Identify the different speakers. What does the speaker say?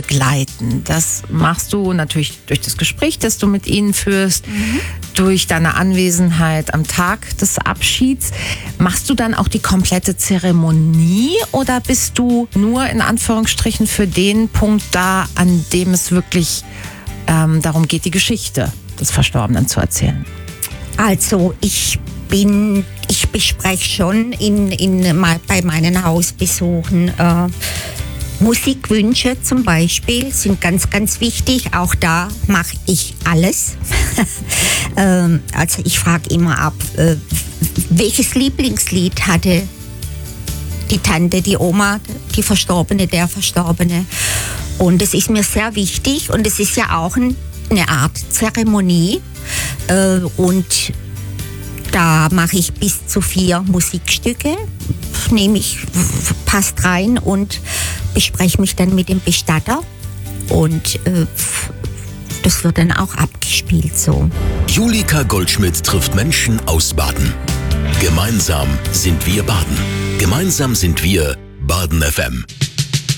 Speaker 1: begleiten. Das machst du natürlich durch das Gespräch, das du mit ihnen führst, durch deine Anwesenheit am Tag des Abschieds. Machst du dann auch die komplette Zeremonie oder bist du nur in Anführungsstrichen für den Punkt da, an dem es wirklich darum geht, die Geschichte des Verstorbenen zu erzählen?
Speaker 2: Also ich bespreche schon bei meinen Hausbesuchen Musikwünsche zum Beispiel sind ganz, ganz wichtig. Auch da mache ich alles. Also ich frage immer ab, welches Lieblingslied hatte die Tante, die Oma, die Verstorbene, der Verstorbene. Und es ist mir sehr wichtig und es ist ja auch eine Art Zeremonie. Und da mache ich bis zu 4 Musikstücke, passt rein und bespreche mich dann mit dem Bestatter und das wird dann auch abgespielt so.
Speaker 3: Julika Goldschmidt trifft Menschen aus Baden. Gemeinsam sind wir Baden. Gemeinsam sind wir Baden FM.